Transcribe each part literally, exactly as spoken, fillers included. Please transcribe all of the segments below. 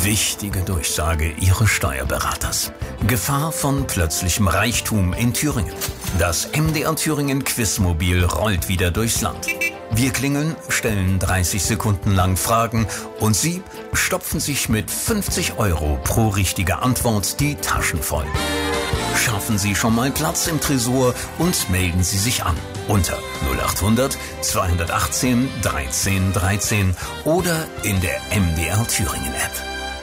Wichtige Durchsage Ihres Steuerberaters. Gefahr von plötzlichem Reichtum in Thüringen. Das M D R Thüringen Quizmobil rollt wieder durchs Land. Wir klingeln, stellen dreißig Sekunden lang Fragen und Sie stopfen sich mit fünfzig Euro pro richtige Antwort die Taschen voll. Schaffen Sie schon mal Platz im Tresor und melden Sie sich an unter null acht hundert zweihundertachtzehn dreizehn dreizehn oder in der M D R Thüringen App.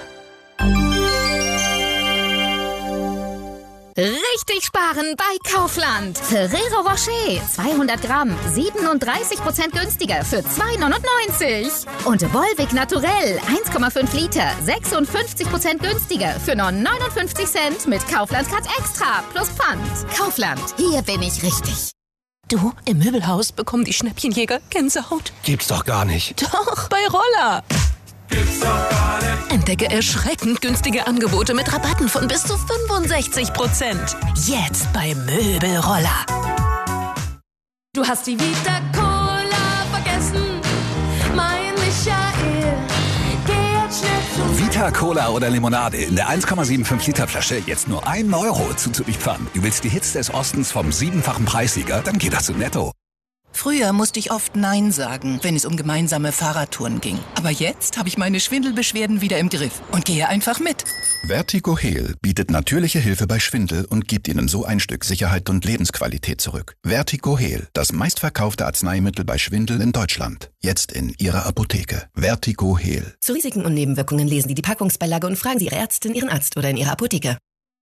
Richtig sparen bei Kaufland. Ferrero Rocher zweihundert Gramm, siebenunddreißig Prozent günstiger für zwei neunundneunzig. Und Volvic Naturell eins Komma fünf Liter, sechsundfünfzig Prozent günstiger für nur neunundfünfzig Cent mit Kaufland Cut Extra plus Pfand. Kaufland, hier bin ich richtig. Du, im Möbelhaus bekommen die Schnäppchenjäger Gänsehaut. Gibt's doch gar nicht. Doch, bei Roller. Gibt's doch gar nicht. Entdecke erschreckend günstige Angebote mit Rabatten von bis zu fünfundsechzig Prozent. Jetzt bei Möbelroller. Du hast die Vita Cola vergessen, mein Michael. Geh jetzt schnell zu Vita Cola oder Limonade in der eins Komma fünfundsiebzig Liter Flasche jetzt nur ein Euro zuzüglich Pfand. Du willst die Hits des Ostens vom siebenfachen Preissieger? Dann geht das zu Netto. Früher musste ich oft Nein sagen, wenn es um gemeinsame Fahrradtouren ging. Aber jetzt habe ich meine Schwindelbeschwerden wieder im Griff und gehe einfach mit. Vertigo Heal bietet natürliche Hilfe bei Schwindel und gibt Ihnen so ein Stück Sicherheit und Lebensqualität zurück. Vertigo Heal, das meistverkaufte Arzneimittel bei Schwindel in Deutschland. Jetzt in Ihrer Apotheke. Vertigo Heal. Zu Risiken und Nebenwirkungen lesen Sie die Packungsbeilage und fragen Sie Ihre Ärztin, Ihren Arzt oder in Ihrer Apotheke.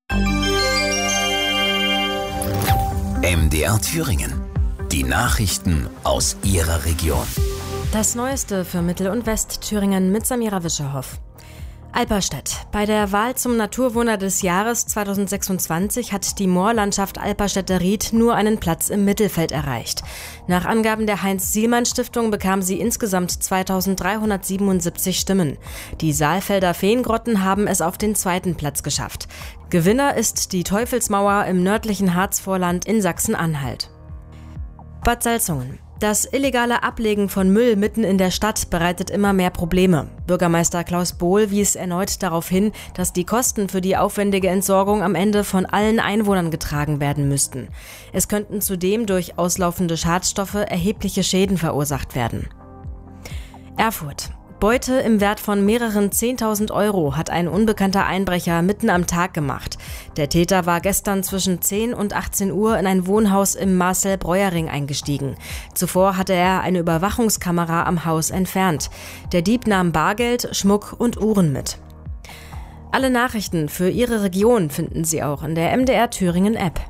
M D R Thüringen. Die Nachrichten aus Ihrer Region. Das Neueste für Mittel- und Westthüringen mit Samira Wischerhoff. Alperstedt. Bei der Wahl zum Naturwunder des Jahres zweitausendsechsundzwanzig hat die Moorlandschaft Alperstedter Ried nur einen Platz im Mittelfeld erreicht. Nach Angaben der Heinz-Sielmann-Stiftung bekam sie insgesamt zweitausenddreihundertsiebenundsiebzig Stimmen. Die Saalfelder Feengrotten haben es auf den zweiten Platz geschafft. Gewinner ist die Teufelsmauer im nördlichen Harzvorland in Sachsen-Anhalt. Bad Salzungen. Das illegale Ablegen von Müll mitten in der Stadt bereitet immer mehr Probleme. Bürgermeister Klaus Bohl wies erneut darauf hin, dass die Kosten für die aufwendige Entsorgung am Ende von allen Einwohnern getragen werden müssten. Es könnten zudem durch auslaufende Schadstoffe erhebliche Schäden verursacht werden. Erfurt. Beute im Wert von mehreren zehntausend Euro hat ein unbekannter Einbrecher mitten am Tag gemacht. Der Täter war gestern zwischen zehn und achtzehn Uhr in ein Wohnhaus im Marcel-Breuer-Ring eingestiegen. Zuvor hatte er eine Überwachungskamera am Haus entfernt. Der Dieb nahm Bargeld, Schmuck und Uhren mit. Alle Nachrichten für Ihre Region finden Sie auch in der M D R Thüringen App.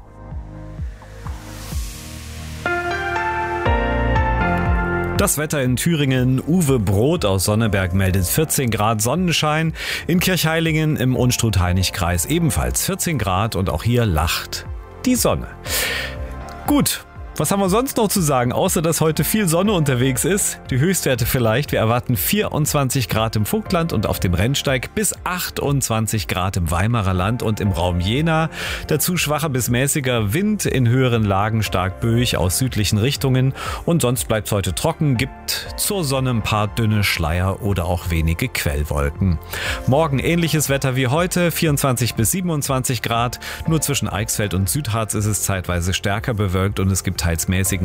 Das Wetter in Thüringen. Uwe Brot aus Sonneberg meldet vierzehn Grad Sonnenschein. In Kirchheilingen im Unstrut-Hainich-Kreis ebenfalls vierzehn Grad und auch hier lacht die Sonne. Gut. Was haben wir sonst noch zu sagen, außer dass heute viel Sonne unterwegs ist? Die Höchstwerte vielleicht. Wir erwarten vierundzwanzig Grad im Vogtland und auf dem Rennsteig bis achtundzwanzig Grad im Weimarer Land und im Raum Jena. Dazu schwacher bis mäßiger Wind, in höheren Lagen stark böig aus südlichen Richtungen. Und sonst bleibt es heute trocken, gibt zur Sonne ein paar dünne Schleier oder auch wenige Quellwolken. Morgen ähnliches Wetter wie heute, vierundzwanzig bis siebenundzwanzig Grad. Nur zwischen Eichsfeld und Südharz ist es zeitweise stärker bewölkt und es gibt teils mäßigen